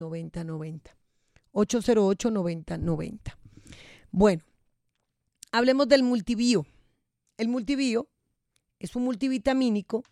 9090. 808-9090. Bueno, hablemos del multibio. El multibio es un multivitamínico.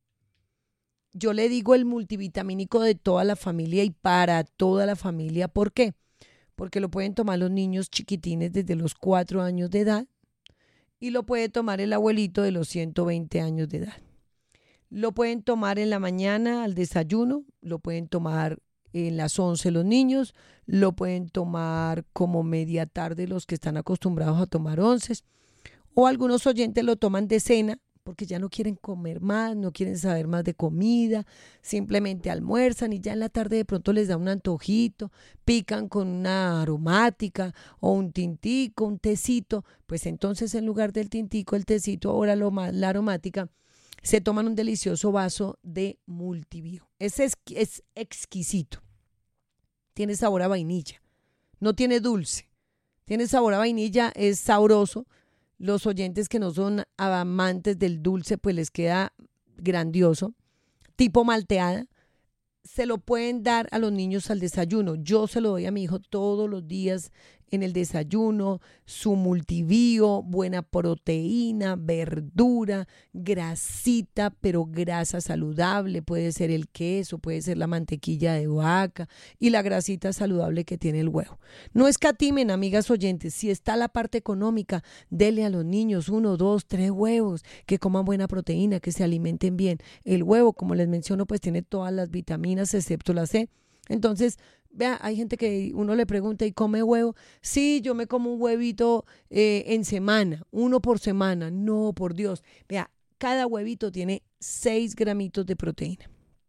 Yo le digo el multivitamínico de toda la familia y para toda la familia. ¿Por qué? Porque lo pueden tomar los niños chiquitines desde los 4 años de edad y lo puede tomar el abuelito de los 120 años de edad. Lo pueden tomar en la mañana al desayuno, lo pueden tomar en las 11 los niños, lo pueden tomar como media tarde los que están acostumbrados a tomar onces, o algunos oyentes lo toman de cena porque ya no quieren comer más, no quieren saber más de comida, simplemente almuerzan y ya en la tarde de pronto les da un antojito, pican con una aromática o un tintico, un tecito, pues entonces en lugar del tintico, el tecito, ahora la aromática, se toman un delicioso vaso de multibio. Es exquisito. Tiene sabor a vainilla. No tiene dulce. Tiene sabor a vainilla, es sabroso. Los oyentes que no son amantes del dulce, pues les queda grandioso. Tipo malteada. Se lo pueden dar a los niños al desayuno. Yo se lo doy a mi hijo todos los días en el desayuno, su multibio, buena proteína, verdura, grasita, pero grasa saludable, puede ser el queso, puede ser la mantequilla de vaca y la grasita saludable que tiene el huevo. No escatimen, amigas oyentes, si está la parte económica, dele a los niños 1, 2, 3 huevos, que coman buena proteína, que se alimenten bien. El huevo, como les menciono, pues tiene todas las vitaminas excepto la C. Entonces, vea, hay gente que uno le pregunta, ¿y come huevo? Sí, yo me como un huevito en semana, 1 por semana. No, por Dios. Vea, cada huevito tiene 6 gramitos de proteína.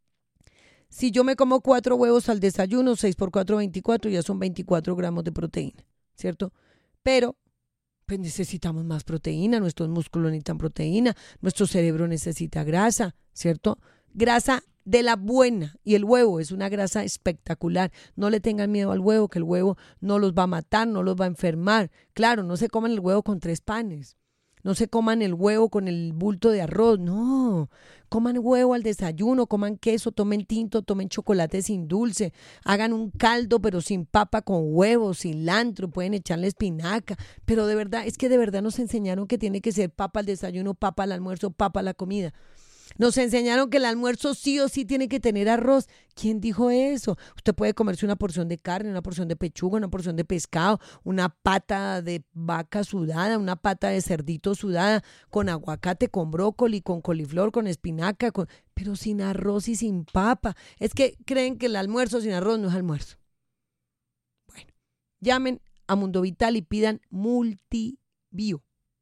Si yo me como 4 huevos al desayuno, 6 por 4, 24, ya son 24 gramos de proteína, ¿cierto? Pero pues necesitamos más proteína, nuestros músculos necesitan proteína, nuestro cerebro necesita grasa, ¿cierto? Grasa de la buena, y el huevo es una grasa espectacular. No le tengan miedo al huevo, que el huevo no los va a matar, no los va a enfermar. Claro, no se coman el huevo con 3 panes, no se coman el huevo con el bulto de arroz, no, coman huevo al desayuno, coman queso, tomen tinto, tomen chocolate sin dulce, hagan un caldo pero sin papa, con huevo, cilantro, pueden echarle espinaca, pero de verdad, es que de verdad nos enseñaron que tiene que ser papa al desayuno, papa al almuerzo, papa a la comida. Nos enseñaron que el almuerzo sí o sí tiene que tener arroz. ¿Quién dijo eso? Usted puede comerse una porción de carne, una porción de pechuga, una porción de pescado, una pata de vaca sudada, una pata de cerdito sudada, con aguacate, con brócoli, con coliflor, con espinaca, pero sin arroz y sin papa. Es que creen que el almuerzo sin arroz no es almuerzo. Bueno, llamen a Mundo Vital y pidan multibio.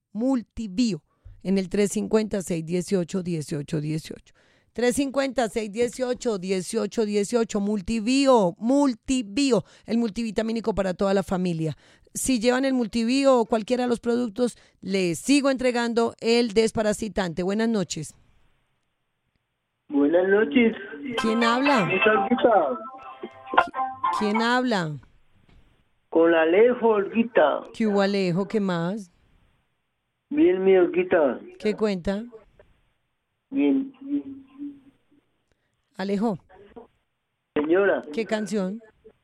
En el 350-618-1818. 350-618-1818. Multibio, el multivitamínico para toda la familia. Si llevan el multibio o cualquiera de los productos, les sigo entregando el desparasitante. Buenas noches. Buenas noches. ¿Quién habla? ¿Quién habla? Con Alejo, Olguita. ¿Qué hubo, Alejo? ¿Qué más? Bien, mi Olguita. ¿Qué cuenta? Bien. Alejo. Señora. ¿Qué canción?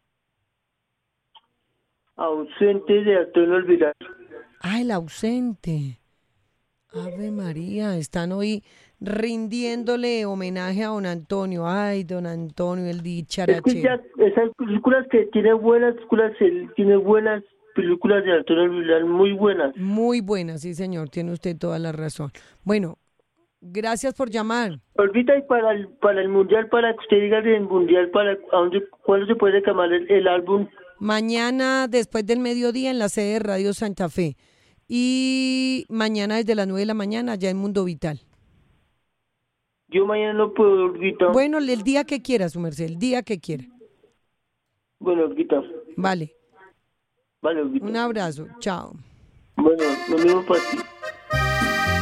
Ausente de Antonio Olvidar. Ah, el ausente. Ave María, están hoy rindiéndole homenaje a don Antonio. Ay, don Antonio, el dicharachero. Es que esas películas que tiene buenas películas, él tiene buenas películas de Antonio Olvidar, muy buenas. Muy buenas, sí señor, tiene usted toda la razón. Bueno, gracias por llamar. Olvida, y para el mundial, para que usted diga del mundial, ¿cuándo se puede reclamar el álbum? Mañana, después del mediodía, en la sede de Radio Santa Fe. Y mañana desde las 9 de la mañana, ya en Mundo Vital. Yo mañana no puedo, Olguita. Bueno, el día que quiera, su merced, el día que quiera. Bueno, Olguita. Vale. Vale, Olguita. Un abrazo, chao. Bueno, lo mismo para ti.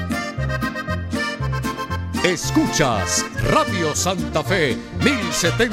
Escuchas Radio Santa Fe 1070